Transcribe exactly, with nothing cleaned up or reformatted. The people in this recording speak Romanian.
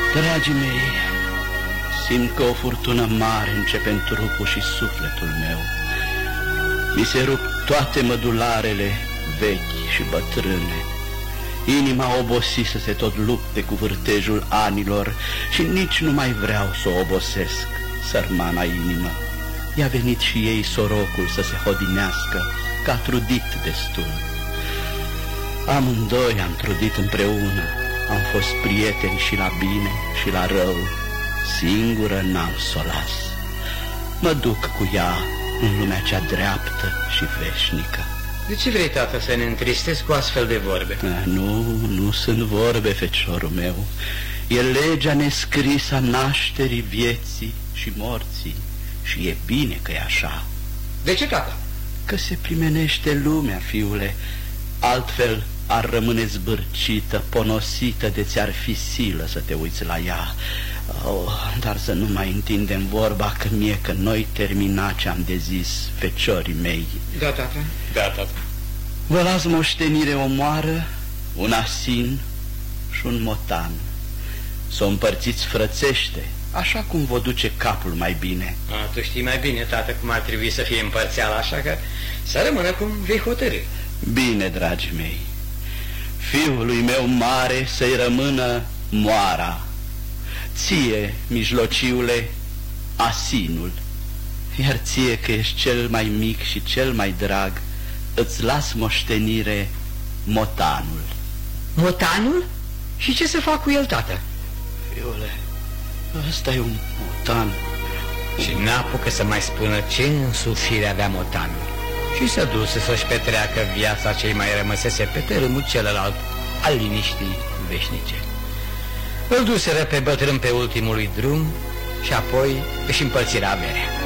Dragii mei, simt că o furtună mare începe în trupul și sufletul meu. Mi se rup toate mădularele vechi și bătrâne. Inima obosit să se tot lupte cu vârtejul anilor și nici nu mai vreau să o obosesc, sărmana inimă. I-a venit și ei sorocul să se hodinească, că a trudit destul. Amândoi am trudit împreună, am fost prieteni și la bine și la rău. Singură n-am s-o las. Mă duc cu ea în lumea cea dreaptă și veșnică. De ce vrei, tată, să ne întristezi cu astfel de vorbe? Nu, nu sunt vorbe, feciorul meu. E legea nescrisă a nașterii, vieții și morții. Și e bine că e așa. De ce, tată? Că se primenește lumea, fiule. Altfel ar rămâne zbârcită, ponosită, de ți-ar fi silă să te uiți la ea. Oh, dar să nu mai întindem vorba, că mie că noi termina ce-am de zis, feciorii mei. Da, tată. Da, tată. Vă las moștenire o moară, un asin și un motan. S-o împărțiți frățește, așa cum vă duce capul mai bine. A, tu știi mai bine, tată, cum ar trebui să fie împărțeală, așa că să rămână cum vei hotărâ. Bine, dragii mei, fiului meu mare să-i rămână moara, ție, mijlociule, asinul, iar ție, că ești cel mai mic și cel mai drag, îți las moștenire motanul. Motanul? Și ce să fac cu el, tată? Fiule, ăsta e un motan. Și n-apucă să mai spună ce însușire avea motanul. Și să duse să-și petreacă viața ce mai rămăsese pe tărâmul celălalt al liniștii veșnice. Îl duseră pe bătrân pe ultimului drum și apoi își împărțiră averea.